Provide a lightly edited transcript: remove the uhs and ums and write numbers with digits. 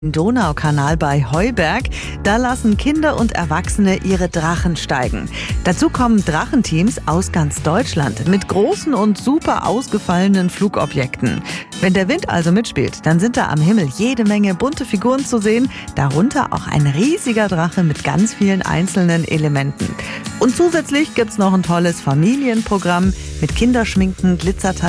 Im Donaukanal bei Heuberg, da lassen Kinder und Erwachsene ihre Drachen steigen. Dazu kommen Drachenteams aus ganz Deutschland mit großen und super ausgefallenen Flugobjekten. Wenn der Wind also mitspielt, dann sind da am Himmel jede Menge bunte Figuren zu sehen, darunter auch ein riesiger Drache mit ganz vielen einzelnen Elementen. Und zusätzlich gibt's noch ein tolles Familienprogramm mit Kinderschminken, Glitzertalenten